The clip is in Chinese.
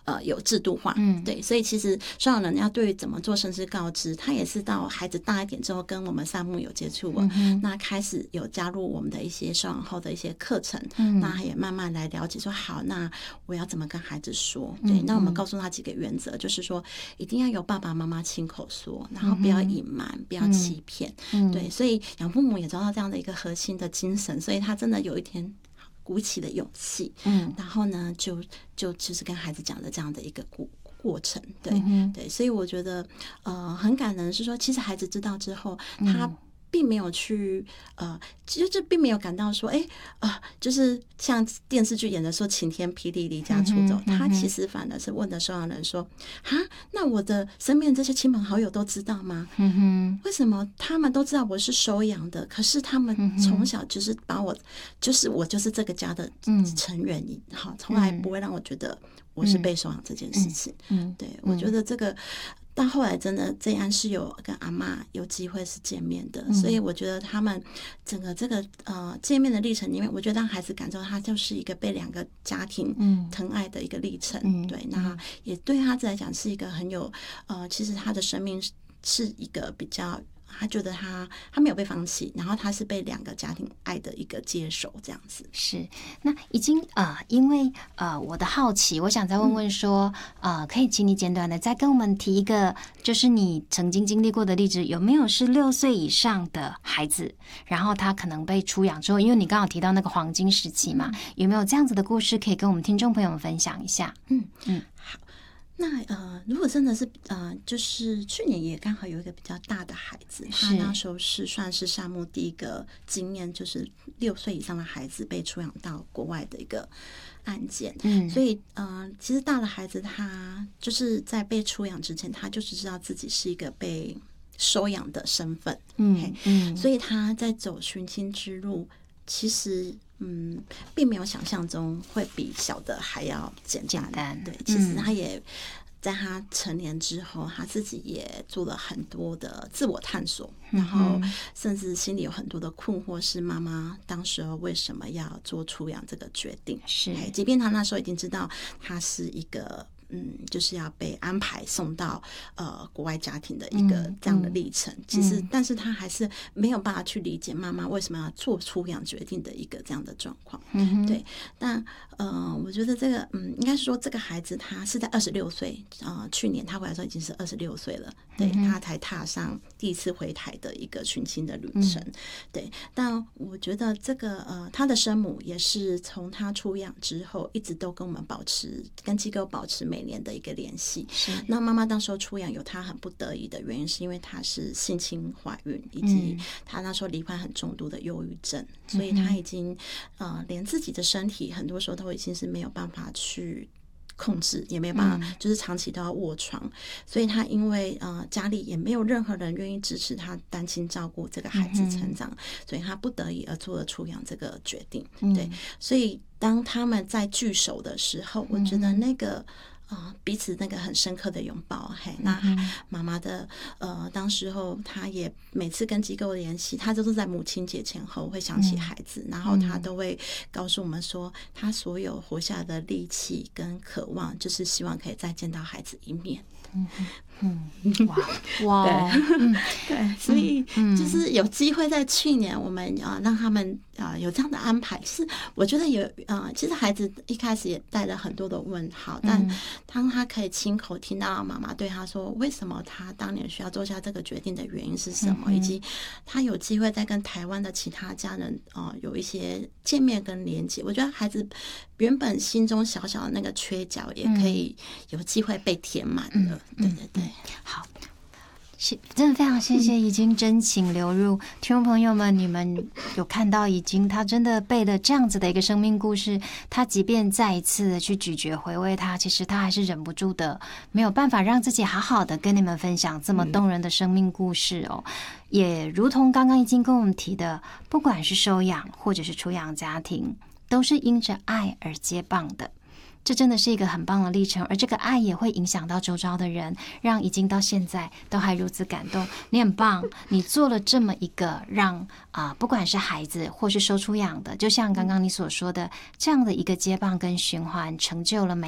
有制度化，对，所以其实收养人要对于怎么做甚至告知，他也是到孩子大一点之后跟我们善牧有接触了，那开始有加入我们的一些收养后的一些课程，那也慢慢来了解说好，那我要怎么跟孩子说，对，那我们告诉他几个原则，就是说一定要由爸爸妈妈亲口说，然后不要隐瞒，不要欺骗，对，所以养父母也找到这样的一个核心的精神，所以他真的有一天鼓起了勇气，然后呢，就是跟孩子讲的这样的一个过程，对，对，所以我觉得很感人是说，其实孩子知道之后，他并没有去就是并没有感到说就是像电视剧演的说晴天霹雳离家出走，他其实反而是问的收养人说那我的身边这些亲朋好友都知道吗？为什么他们都知道我是收养的，可是他们从小就是把我就是这个家的成员，从来不会让我觉得我是被收养这件事情。对，我觉得这个到后来真的这样是有跟阿嬷有机会是见面的，所以我觉得他们整个这个见面的历程里面，我觉得让孩子感受他就是一个被两个家庭疼爱的一个历程。对，那也对他来讲是一个很有其实他的生命是一个比较。他觉得他没有被放弃，然后他是被两个家庭爱的一个接手，这样子。 是，那已经因为我的好奇，我想再问问说，可以请你简短的再跟我们提一个，就是你曾经经历过的例子，有没有是6岁以上的孩子，然后他可能被出养之后，因为你刚好提到那个黄金时期嘛，有没有这样子的故事可以跟我们听众朋友们分享一下？ 好。那如果真的是就是去年也刚好有一个比较大的孩子，他那时候是算是善牧第一个经验，就是6岁以上的孩子被出养到国外的一个案件。所以其实大的孩子他就是在被出养之前，他就是知道自己是一个被收养的身份，所以他在走寻亲之路，其实并没有想象中会比小的还要简单。对，其实他也在他成年之后，他自己也做了很多的自我探索，然后甚至心里有很多的困惑，是妈妈当时候为什么要做出养这个决定？是，即便他那时候已经知道他是一个。就是要被安排送到国外家庭的一个这样的历程，其实但是他还是没有办法去理解妈妈为什么要做出养决定的一个这样的状况。对，但我觉得这个应该是说这个孩子他是在26岁，去年他回来的时候已经是26岁了，对，他才踏上第一次回台的一个寻亲的旅程。对，但我觉得这个他的生母也是从他出养之后一直都跟我们跟机构保持每年的一个联系。那妈妈当时候出养有她很不得已的原因，是因为她是性侵怀孕，以及她那时候罹患很重度的忧郁症，所以她已经连自己的身体很多时候都已经是没有办法去控制，也没有办法，就是长期都要卧床，所以他因为家里也没有任何人愿意支持他单亲照顾这个孩子成长，所以他不得已而做了出养这个决定。对，所以当他们在聚首的时候，我觉得那个彼此那个很深刻的拥抱。那妈妈的当时候她也每次跟机构联系，她都是在母亲节前后会想起孩子，然后她都会告诉我们说，她所有活下的力气跟渴望，就是希望可以再见到孩子一面。哇，对，所以就是有机会在去年我们让他们有这样的安排，是我觉得有其实孩子一开始也带了很多的问号，但当他可以亲口听到妈妈对他说为什么他当年需要做下这个决定的原因是什么，以及他有机会再跟台湾的其他家人有一些见面跟连接，我觉得孩子原本心中小小的那个缺角也可以有机会被填满了。对对对， 好，真的非常谢谢已经真情流入，听众朋友们，你们有看到已经他真的背了这样子的一个生命故事，他即便再一次的去咀嚼回味它，其实他还是忍不住的，没有办法让自己好好的跟你们分享这么动人的生命故事哦。也如同刚刚已经跟我们提的，不管是收养或者是出养家庭，都是因着爱而接棒的。这真的是一个很棒的历程，而这个爱也会影响到周遭的人，让已经到现在都还如此感动。你很棒，你做了这么一个让不管是孩子或是收出养的，就像刚刚你所说的，这样的一个接棒跟循环，成就了每